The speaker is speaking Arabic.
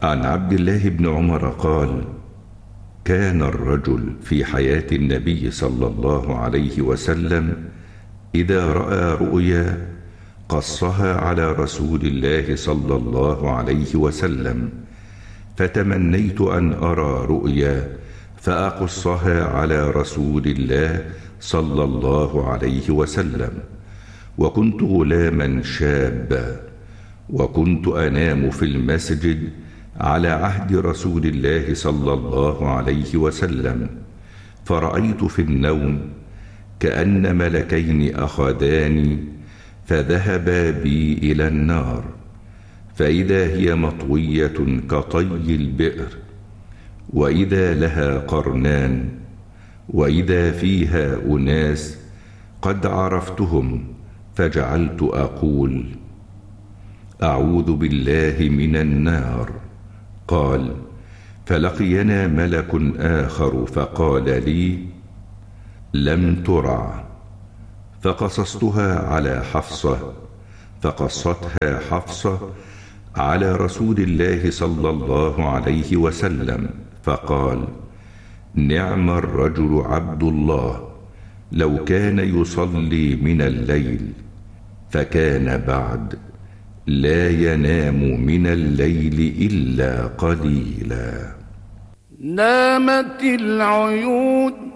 عن عبد الله بن عمر قال: كان الرجل في حياة النبي صلى الله عليه وسلم إذا رأى رؤيا قصها على رسول الله صلى الله عليه وسلم، فتمنيت أن أرى رؤيا فأقصها على رسول الله صلى الله عليه وسلم. وكنت غلاما شابا، وكنت أنام في المسجد على عهد رسول الله صلى الله عليه وسلم، فرأيت في النوم كأن ملكين أخذاني فذهبا بي إلى النار، فإذا هي مطوية كطي البئر، وإذا لها قرنان، وإذا فيها أناس قد عرفتهم، فجعلت أقول: أعوذ بالله من النار. قال: فلقينا ملك آخر فقال لي: لم ترع. فقصصتها على حفصة، فقصتها حفصة على رسول الله صلى الله عليه وسلم، فقال: نعم الرجل عبد الله، لو كان يصلي من الليل، فكان بعد لا ينام من الليل إلا قليلا. نامت العيون